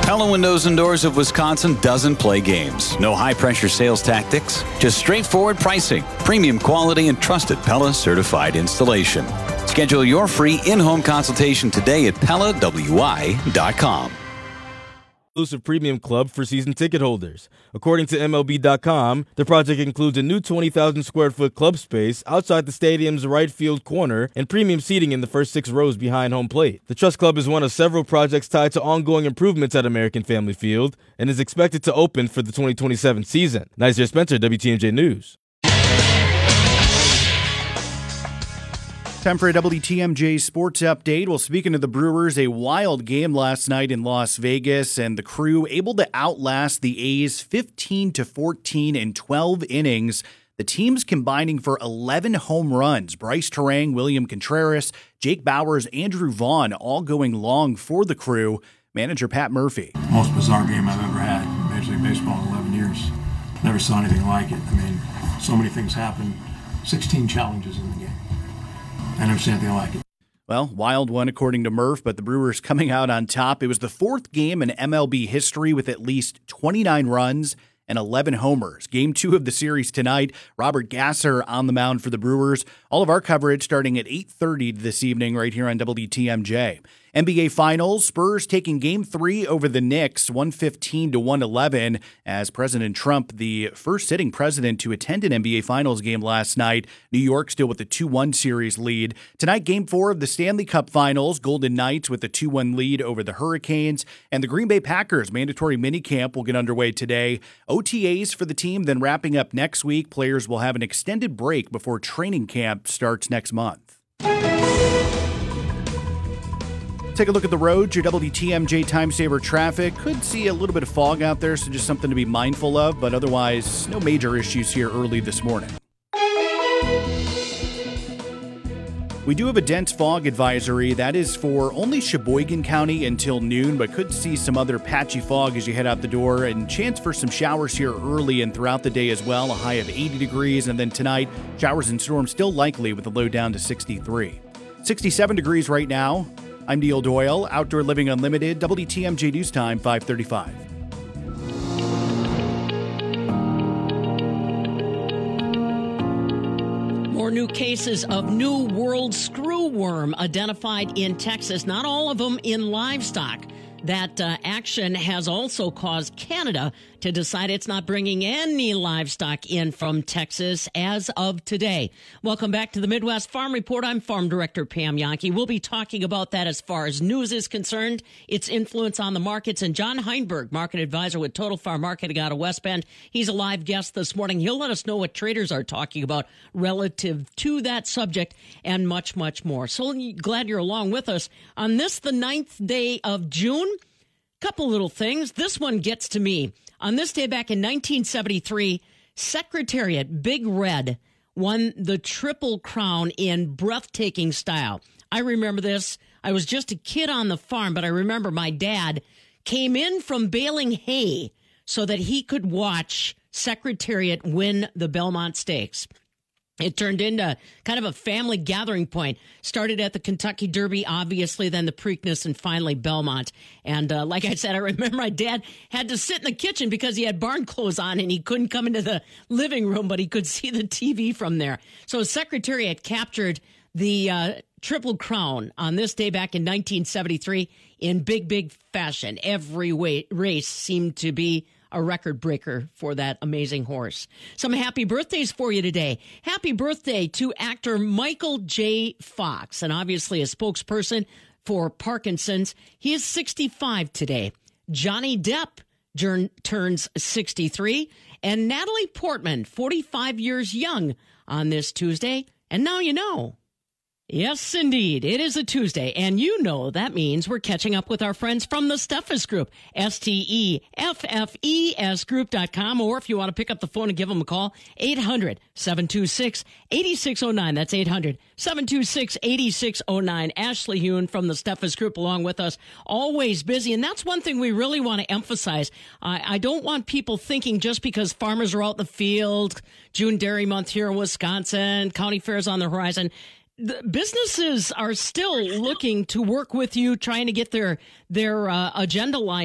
Pella Windows and Doors of Wisconsin doesn't play games. No high-pressure sales tactics, just straightforward pricing, premium quality, and trusted Pella certified installation. Schedule your free in-home consultation today at PellaWI.com. Exclusive premium club for season ticket holders. According to MLB.com, the project includes a new 20,000 square foot club space outside the stadium's right field corner and premium seating in the first 6 rows behind home plate. The Trust Club is one of several projects tied to ongoing improvements at American Family Field and is expected to open for the 2027 season. Nizer Spencer, WTMJ News. Time for a WTMJ Sports Update. Well, speaking of the Brewers, a wild game last night in Las Vegas, and the Crew able to outlast the A's 15-14 in 12 innings. The teams combining for 11 home runs. Bryce Terang, William Contreras, Jake Bauers, Andrew Vaughn all going long for the Crew. Manager Pat Murphy. Most bizarre game I've ever had in Major League Baseball in 11 years. Never saw anything like it. I mean, so many things happened. 16 challenges in the game. I never seen anything like it. Well, wild one according to Murph, but the Brewers coming out on top. It was the 4th game in MLB history with at least 29 runs and 11 homers. Game 2 of the series tonight. Robert Gasser on the mound for the Brewers. All of our coverage starting at 8:30 this evening right here on WTMJ. NBA Finals, Spurs taking Game 3 over the Knicks, 115-111, as President Trump, the first sitting president to attend an NBA Finals game last night. New York still with the 2-1 series lead. Tonight, Game 4 of the Stanley Cup Finals, Golden Knights with the 2-1 lead over the Hurricanes, and the Green Bay Packers mandatory minicamp will get underway today. OTAs for the team, then wrapping up next week. Players will have an extended break before training camp starts next month. Take a look at the road. Your WTMJ Time Saver traffic. Could see a little bit of fog out there, so just something to be mindful of, but otherwise, no major issues here early this morning. We do have a dense fog advisory. That is for only Sheboygan County until noon, but could see some other patchy fog as you head out the door, and chance for some showers here early and throughout the day as well. A high of 80 degrees, and then tonight, showers and storms still likely with a low down to 63. 67 degrees right now. I'm Neil Doyle, Outdoor Living Unlimited, WTMJ News Time, 5:35. More new cases of New World screwworm identified in Texas, not all of them in livestock. That action has also caused Canada to decide it's not bringing any livestock in from Texas as of today. Welcome back to the Midwest Farm Report. I'm Farm Director Pam Yonke. We'll be talking about that as far as news is concerned, its influence on the markets. And John Heinberg, market advisor with Total Farm Marketing out of West Bend, he's a live guest this morning. He'll let us know what traders are talking about relative to that subject and much, much more. So glad you're along with us on this, the 9th day of June. Couple little things. This one gets to me. On this day back in 1973, Secretariat Big Red won the Triple Crown in breathtaking style. I remember this. I was just a kid on the farm, but I remember my dad came in from baling hay so that he could watch Secretariat win the Belmont Stakes. It turned into kind of a family gathering point. Started at the Kentucky Derby, obviously, then the Preakness, and finally Belmont. And like I said, I remember my dad had to sit in the kitchen because he had barn clothes on and he couldn't come into the living room, but he could see the TV from there. So Secretariat captured the Triple Crown on this day back in 1973 in big fashion. Every race seemed to be a record breaker for that amazing horse. Some happy birthdays for you today. Happy birthday to actor Michael J. Fox, and obviously a spokesperson for Parkinson's. He is 65 today. Johnny Depp turns 63, and Natalie Portman, 45 years young on this Tuesday. And now you know. Yes, indeed. It is a Tuesday, and you know that means we're catching up with our friends from the Steffes Group, STEFFES Group.com, or if you want to pick up the phone and give them a call, 800-726-8609. That's 800-726-8609. Ashley Hewen from the Steffes Group along with us, always busy, and that's one thing we really want to emphasize. I don't want people thinking just because farmers are out in the field, June Dairy Month here in Wisconsin, county fairs on the horizon, the businesses are still looking to work with you, trying to get their agenda line